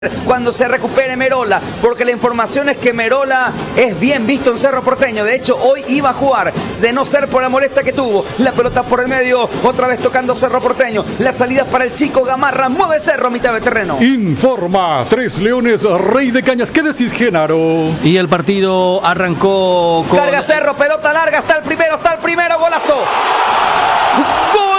cuando se recupere Merola, porque la información es que Merola es bien visto en Cerro Porteño. De hecho, hoy iba a jugar, de no ser por la molestia que tuvo. La pelota por el medio, otra vez tocando Cerro Porteño. La salida para el chico Gamarra, mueve Cerro, mitad de terreno. Informa Tres Leones, Rey de Cañas. ¿Qué decís, Genaro? Y el partido arrancó con... Carga Cerro, pelota larga, está el primero, golazo. ¡Gol!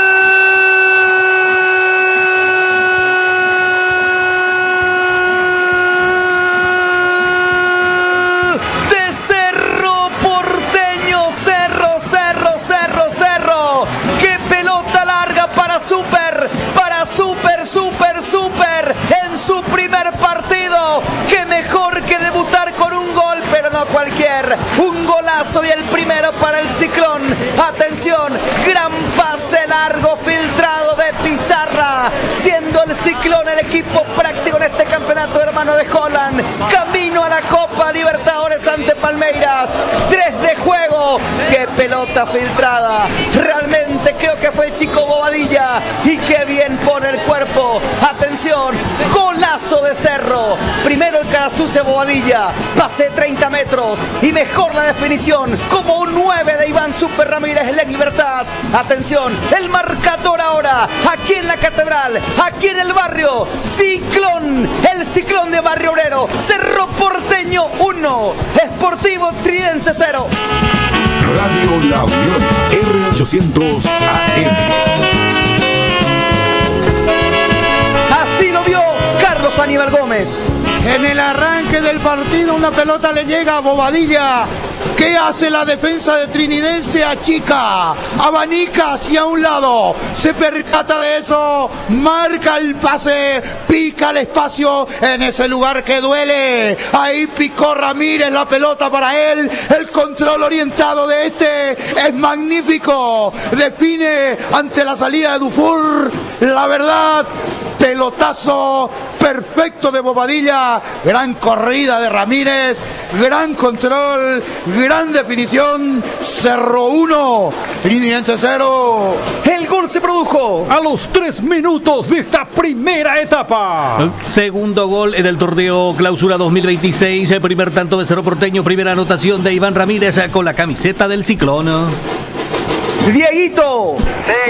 Cerro Porteño, Cerro. ¡Qué pelota larga para Super en su primer partido! ¡Qué mejor que debutar con un gol, pero no cualquier! Un golazo y el primero para el Ciclón. Atención, gran pase largo filtrado de Pizarra, siendo el Ciclón el equipo práctico en este campeonato, hermano de Holland. Camino a la Copa Libertadores ante Palmeiras. 3 de juego. ¡Qué pelota filtrada! Realmente creo que fue el chico Bobadilla. Y qué bien pone el cuerpo. Atención, golazo de Cerro. Primero el Carasuce Bobadilla. Pase 30 metros y mejor la definición. Como un 9 de Iván Super Ramírez en la Libertad. Atención, el marcador ahora. Aquí en la Catedral, aquí en el barrio. Ciclón, el Ciclón de Barrio Obrero. Cerro Porteño 1, Sportivo Tridense 0. Radio La Unión, R800 AM. Así lo vio Carlos Aníbal Gómez. En el arranque del partido una pelota le llega a Bobadilla. ¿Qué hace la defensa de Trinidense? Achica, abanica hacia un lado, se percata de eso, marca el pase, pica el espacio en ese lugar que duele. Ahí picó Ramírez la pelota para él, el control orientado de este es magnífico. Define ante la salida de Dufour, la verdad, pelotazo perfecto de Bobadilla, gran corrida de Ramírez, gran control, gran definición. Cerro 1, Trinidense 0. El gol se produjo a los 3 minutos de esta primera etapa. Segundo gol en el torneo Clausura 2026. El primer tanto de Cerro Porteño. Primera anotación de Iván Ramírez con la camiseta del Ciclón. Dieguito. Sí,